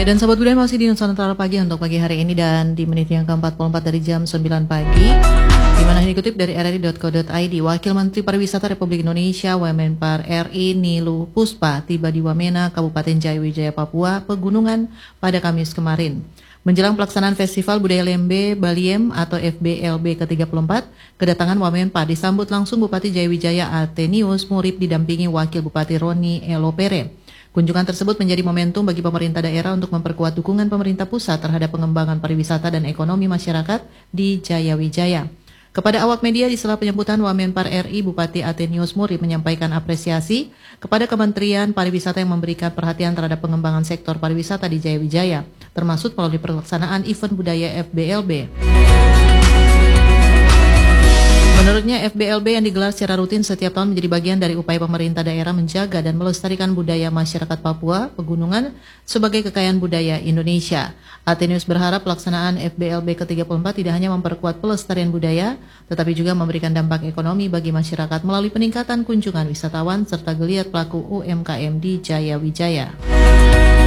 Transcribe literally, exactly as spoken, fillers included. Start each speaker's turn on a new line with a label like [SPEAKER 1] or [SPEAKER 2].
[SPEAKER 1] Ya, dan Sobat Budaya masih di Nusantara Pagi untuk pagi hari ini dan di menit yang ke empat puluh empat dari jam sembilan pagi. Di mana ini dikutip dari r r i titik co titik i d, Wakil Menteri Pariwisata Republik Indonesia Wamenpar R I Nilu Puspa tiba di Wamena, Kabupaten Jayawijaya, Papua, Pegunungan pada Kamis kemarin. Menjelang pelaksanaan Festival Budaya Lembe Baliem atau F B L B ke tiga puluh empat, kedatangan Wamenpar disambut langsung Bupati Jayawijaya Athenius Murib didampingi Wakil Bupati Roni Elopere. Kunjungan tersebut menjadi momentum bagi pemerintah daerah untuk memperkuat dukungan pemerintah pusat terhadap pengembangan pariwisata dan ekonomi masyarakat di Jayawijaya. Kepada awak media di sela penyambutan Wamenpar R I, Bupati Athenius Murib menyampaikan apresiasi kepada Kementerian Pariwisata yang memberikan perhatian terhadap pengembangan sektor pariwisata di Jayawijaya, termasuk melalui pelaksanaan event budaya F B L B. Menurutnya, F B L B yang digelar secara rutin setiap tahun menjadi bagian dari upaya pemerintah daerah menjaga dan melestarikan budaya masyarakat Papua, Pegunungan, sebagai kekayaan budaya Indonesia. Athenius berharap pelaksanaan F B L B ke tiga puluh empat tidak hanya memperkuat pelestarian budaya, tetapi juga memberikan dampak ekonomi bagi masyarakat melalui peningkatan kunjungan wisatawan serta geliat pelaku U M K M di Jayawijaya.